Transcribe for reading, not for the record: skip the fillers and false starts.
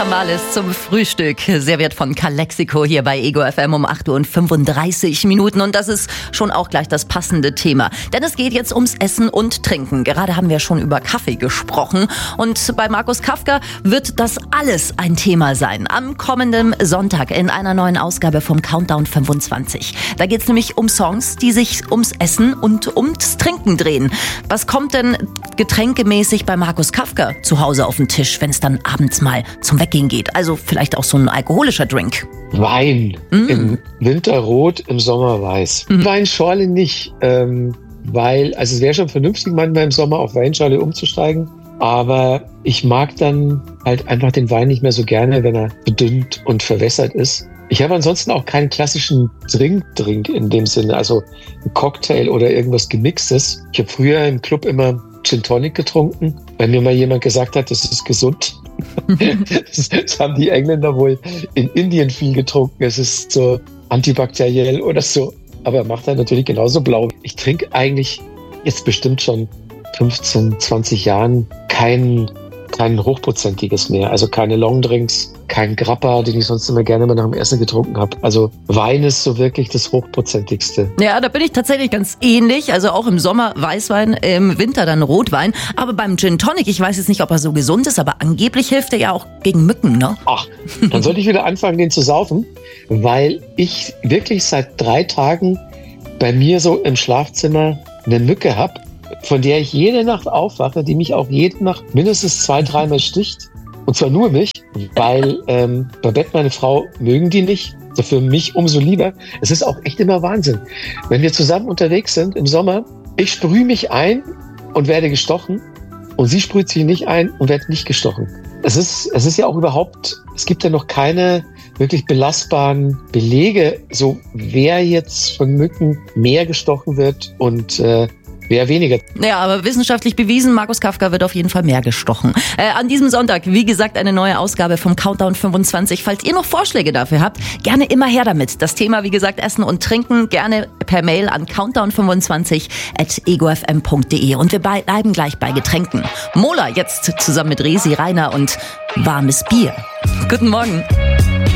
Tamales zum Frühstück, serviert von Calexico hier bei Ego FM um 8:35 Uhr. Und das ist schon auch gleich das passende Thema. Denn es geht jetzt ums Essen und Trinken. Gerade haben wir schon über Kaffee gesprochen. Und bei Markus Kafka wird das alles ein Thema sein. Am kommenden Sonntag in einer neuen Ausgabe vom Countdown 25. Da geht es nämlich um Songs, die sich ums Essen und ums Trinken drehen. Was kommt denn getränkemäßig bei Markus Kafka zu Hause auf den Tisch, wenn es dann abends mal zum Weggehen geht? Also vielleicht auch so ein alkoholischer Drink. Wein. Im Winter rot, im Sommer weiß. Weinschorle nicht, weil, also es wäre schon vernünftig, manchmal im Sommer auf Weinschorle umzusteigen. Aber ich mag dann halt einfach den Wein nicht mehr so gerne, wenn er bedünnt und verwässert ist. Ich habe ansonsten auch keinen klassischen Drink in dem Sinne, also ein Cocktail oder irgendwas Gemixtes. Ich habe früher im Club immer Gin Tonic getrunken, weil mir mal jemand gesagt hat, das ist gesund. Das haben die Engländer wohl in Indien viel getrunken. Es ist so antibakteriell oder so, aber macht halt natürlich genauso blau. Ich trinke eigentlich jetzt bestimmt schon 15, 20 Jahren kein hochprozentiges mehr. Also keine Longdrinks, kein Grappa, den ich sonst immer gerne mal nach dem Essen getrunken habe. Also Wein ist so wirklich das hochprozentigste. Ja, da bin ich tatsächlich ganz ähnlich. Also auch im Sommer Weißwein, im Winter dann Rotwein. Aber beim Gin Tonic, ich weiß jetzt nicht, ob er so gesund ist, aber angeblich hilft er ja auch gegen Mücken, ne? Ach, dann sollte ich wieder anfangen, den zu saufen, weil ich wirklich seit 3 Tagen bei mir so im Schlafzimmer eine Mücke habe, von der ich jede Nacht aufwache, die mich auch jede Nacht mindestens 2-3 Mal sticht. Und zwar nur mich, weil Babette, meine Frau, mögen die nicht. Also für mich umso lieber. Es ist auch echt immer Wahnsinn. Wenn wir zusammen unterwegs sind im Sommer, ich sprühe mich ein und werde gestochen und sie sprüht sich nicht ein und wird nicht gestochen. Es ist ja auch überhaupt, es gibt ja noch keine wirklich belastbaren Belege, so wer jetzt von Mücken mehr gestochen wird und wer weniger. Ja, aber wissenschaftlich bewiesen, Markus Kafka wird auf jeden Fall mehr gestochen. An diesem Sonntag, wie gesagt, eine neue Ausgabe vom Countdown 25. Falls ihr noch Vorschläge dafür habt, gerne immer her damit. Das Thema, wie gesagt, Essen und Trinken, gerne per Mail an countdown25@egofm.de. Und wir bleiben gleich bei Getränken. Mola jetzt zusammen mit Resi, Rainer und warmes Bier. Guten Morgen.